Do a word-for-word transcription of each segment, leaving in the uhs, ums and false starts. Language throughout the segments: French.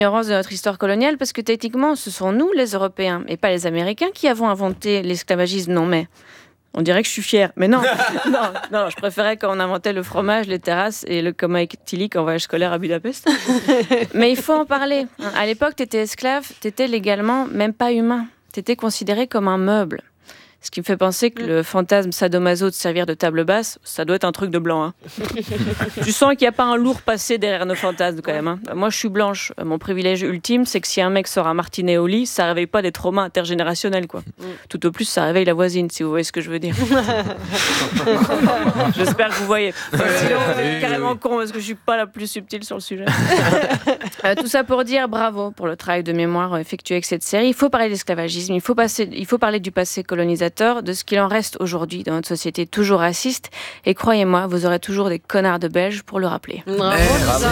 L'ignorance de notre histoire coloniale, parce que techniquement, ce sont nous, les Européens, et pas les Américains, qui avons inventé l'esclavagisme. Non, mais on dirait que je suis fière. Mais non, non, non, je préférais quand on inventait le fromage, les terrasses et le coma éthylique en voyage scolaire à Budapest. Mais il faut en parler. À l'époque, tu étais esclave, tu étais légalement même pas humain. Tu étais considéré comme un meuble. Ce qui me fait penser que le fantasme sadomaso de servir de table basse, ça doit être un truc de blanc. Hein. Tu sens qu'il n'y a pas un lourd passé derrière nos fantasmes quand même. Hein. Moi, je suis blanche. Mon privilège ultime, c'est que si un mec sort un martinet au lit, ça réveille pas des traumas intergénérationnels, quoi. Mm. Tout au plus, ça réveille la voisine, si vous voyez ce que je veux dire. J'espère que vous voyez. Sinon, vous êtes carrément con parce que je suis pas la plus subtile sur le sujet. euh, tout ça pour dire bravo pour le travail de mémoire effectué avec cette série. Il faut parler d'esclavagisme, il faut, passer, il faut parler du passé colonisateur, de ce qu'il en reste aujourd'hui dans notre société toujours raciste. Et croyez-moi, vous aurez toujours des connards de Belges pour le rappeler. Bravo, bravo.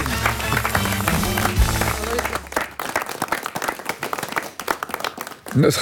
Notre...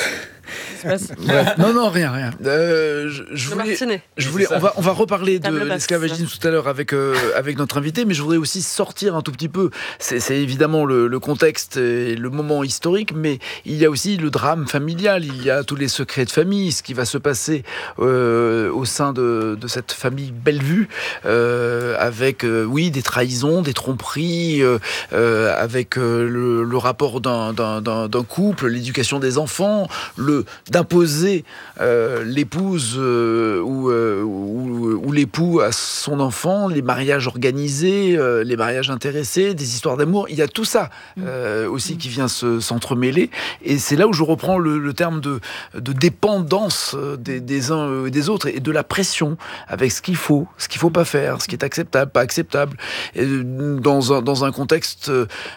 Bref, non, non, rien, rien. Euh, je, je voulais, je voulais on va, on va reparler de l'esclavagisme tout à l'heure avec euh, avec notre invité, mais je voudrais aussi sortir un tout petit peu. C'est, c'est évidemment le, le contexte et le moment historique, mais il y a aussi le drame familial. Il y a tous les secrets de famille, ce qui va se passer euh, au sein de, de cette famille Bellevue, euh, avec euh, oui des trahisons, des tromperies, euh, euh, avec euh, le, le rapport d'un, d'un, d'un, d'un couple, l'éducation des enfants, le d'imposer euh, l'épouse euh, ou, euh, ou, ou l'époux à son enfant, les mariages organisés, euh, les mariages intéressés, des histoires d'amour. Il y a tout ça euh, aussi qui vient se, s'entremêler. Et c'est là où je reprends le, le terme de, de dépendance des, des uns et des autres et de la pression avec ce qu'il faut, ce qu'il ne faut pas faire, ce qui est acceptable, pas acceptable. Et dans, un, dans un contexte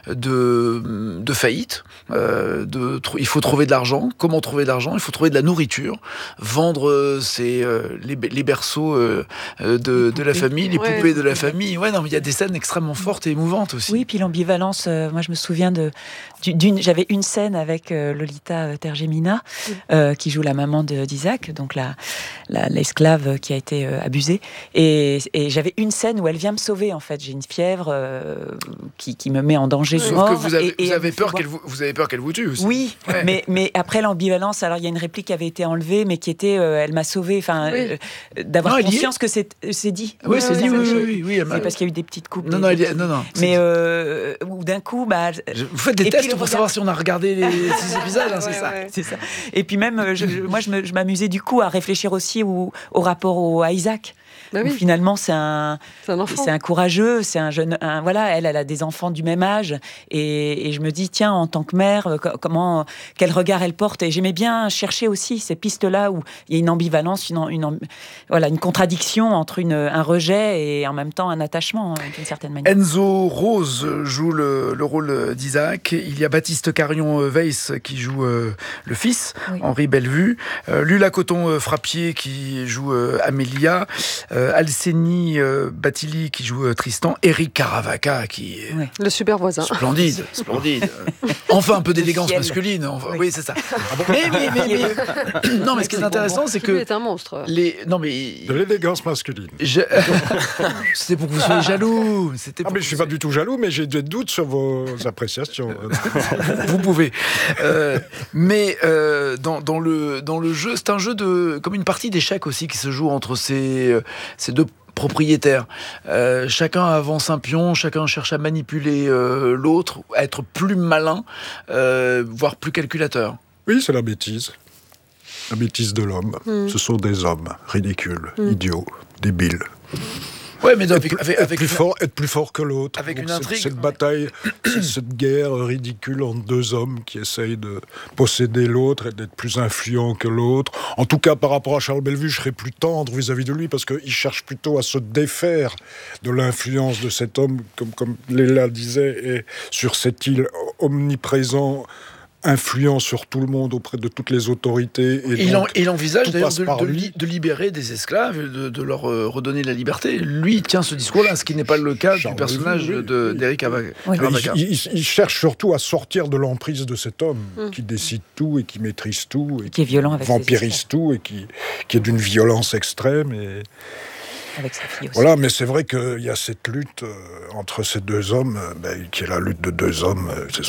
de, de faillite, euh, de, il faut trouver de l'argent. Comment trouver de l'argent ? Il faut trouver de la nourriture, vendre euh, ces, euh, les, les berceaux euh, de, de la famille, les ouais. poupées de la famille. Ouais, non, mais il y a des scènes extrêmement fortes et émouvantes aussi. Oui, puis l'ambivalence. Euh, moi, je me souviens de, d'une, j'avais une scène avec euh, Lolita Tergemina, euh, qui joue la maman de, d'Isaac, donc la, la, l'esclave qui a été euh, abusée. Et, et j'avais une scène où elle vient me sauver, en fait. J'ai une fièvre euh, qui, qui me met en danger. Sauf mort, que vous avez, et, et vous, avez peur qu'elle vous, vous avez peur qu'elle vous tue aussi. Oui, ouais. mais, mais après l'ambivalence, alors il y a une réplique qui avait été enlevée, mais qui était, euh, elle m'a sauvée, enfin, oui. euh, d'avoir non, conscience que c'est, c'est dit. Oui, oui c'est dit, oui, oui, oui, oui. C'est parce qu'il y a eu des petites coupes. Non, non, il y a, non, non. Mais euh, d'un coup, bah, je, vous faites des tests pour regard... savoir si on a regardé les six épisodes, hein, ouais, c'est ça. Ouais. C'est ça. Et puis même, je, je, moi, je, me, je m'amusais du coup à réfléchir aussi au, au rapport au, à Isaac. Bah oui. Finalement, c'est un, c'est un, c'est un courageux, c'est un jeune, un, voilà, elle, elle a des enfants du même âge, et, et je me dis, tiens, en tant que mère, comment, quel regard elle porte. Et j'aimais bien chercher aussi ces pistes-là où il y a une ambivalence, une, une, voilà, une contradiction entre une, un rejet et en même temps un attachement, d'une certaine manière. Enzo Rose joue le, le rôle d'Isaac. Il y a Baptiste Carion-Weiss qui joue euh, le fils, oui. Henri Bellevue. Euh, Lula Coton-Frappier qui joue euh, Amélia. Euh, Alcénie euh, Batili qui joue euh, Tristan, Eric Caravaca qui est ouais. le super voisin, splendide, splendide. Enfin un peu d'élégance masculine. Enfin, oui. oui, c'est ça. Ah bon mais, mais, mais, mais... non, mais ce qui est intéressant, c'est que lui est un monstre. Les... Non, mais de l'élégance masculine. Je... C'était pour que vous soyez jaloux. C'était pour ah, mais je suis pas du tout jaloux, mais j'ai des doutes sur vos appréciations. Vous pouvez. Euh, mais euh, dans, dans le dans le jeu, c'est un jeu de comme une partie d'échecs aussi qui se joue entre ces ces deux propriétaires. Euh, chacun avance un pion, chacun cherche à manipuler euh, l'autre, à être plus malin, euh, voire plus calculateur. Oui, c'est la bêtise. La bêtise de l'homme. Mm. Ce sont des hommes ridicules, mm. idiots, débiles. Ouais, mais donc, être, avec, être, avec plus une... fort, être plus fort que l'autre. Avec Donc, une intrigue. Cette, cette bataille, cette, cette guerre ridicule entre deux hommes qui essayent de posséder l'autre et d'être plus influents que l'autre. En tout cas, par rapport à Charles Bellevue, je serais plus tendre vis-à-vis de lui parce qu'il cherche plutôt à se défaire de l'influence de cet homme, comme, comme Léla disait, et sur cette île omniprésent, influent sur tout le monde auprès de toutes les autorités. Et il, donc, en, il envisage d'ailleurs de, de, lui. de libérer des esclaves, de, de leur euh, redonner la liberté. Lui, il tient ce discours-là, ce qui n'est pas le cas Charles du personnage oui, oui, de, oui. d'Éric Cavaca. Oui. Il, il, il cherche surtout à sortir de l'emprise de cet homme mmh. qui décide tout et qui maîtrise tout, et qui est violent avec vampirise tout et qui, qui est d'une violence extrême. Et... avec sa fille aussi. Voilà, mais c'est vrai qu'il y a cette lutte euh, entre ces deux hommes, euh, ben, qui est la lutte de deux hommes, euh, c'est